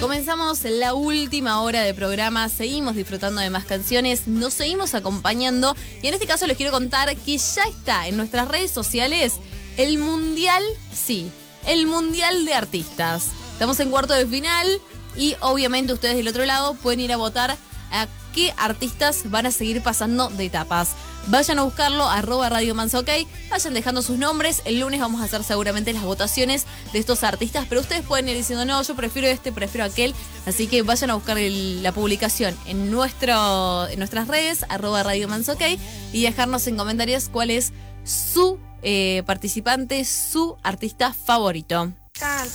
Comenzamos la última hora de programa, seguimos disfrutando de más canciones, nos seguimos acompañando y en este caso les quiero contar que ya está en nuestras redes sociales el Mundial, el Mundial de Artistas. Estamos en cuarto de final y obviamente ustedes del otro lado pueden ir a votar a qué artistas van a seguir pasando de etapas. Vayan a buscarlo, @radiomansok, vayan dejando sus nombres. El lunes vamos a hacer seguramente las votaciones de estos artistas, pero ustedes pueden ir diciendo, no, yo prefiero este, prefiero aquel. Así que vayan a buscar la publicación en nuestras redes, @radiomansok, y dejarnos en comentarios cuál es su participante, su artista favorito.